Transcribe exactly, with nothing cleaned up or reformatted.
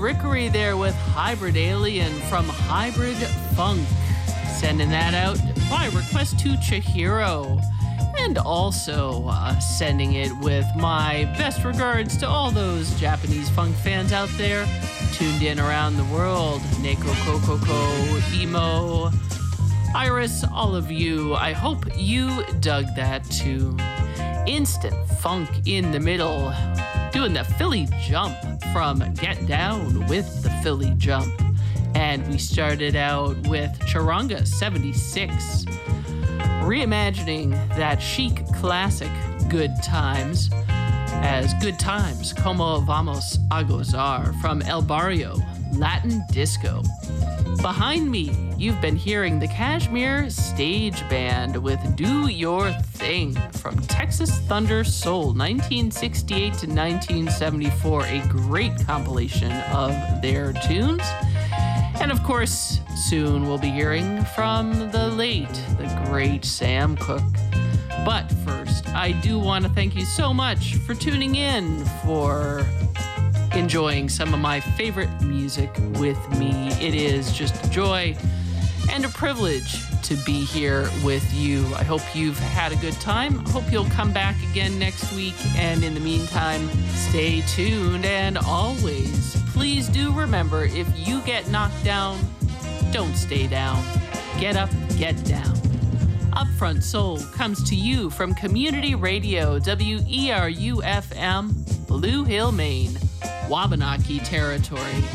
Rickery there with Hybrid Alien from Hybrid Funk. Sending that out by request to Chihiro. And also uh, sending it with my best regards to all those Japanese funk fans out there tuned in around the world. Neko Kokoko, Emo, Iris, all of you. I hope you dug that tune. Instant funk in the middle. Doing the Philly jump from Get Down with the Philly jump. And we started out with Charanga seventy-six, reimagining that chic classic Good Times as Good Times, Como Vamos a Gozar from El Barrio, Latin Disco. Behind me, you've been hearing the Kashmir Stage Band with Do Your Thing from Texas Thunder Soul, nineteen sixty-eight to nineteen seventy-four, a great compilation of their tunes. And of course, soon we'll be hearing from the late, the great Sam Cooke. But first, I do want to thank you so much for tuning in, for enjoying some of my favorite music with me. It is just a joy and a privilege to be here with you. I hope you've had a good time. I hope you'll come back again next week. And in the meantime, stay tuned. And always, please do remember, if you get knocked down, don't stay down. Get up, get down. Upfront Soul comes to you from Community Radio, W E R U F M, Blue Hill, Maine, Wabanaki territory.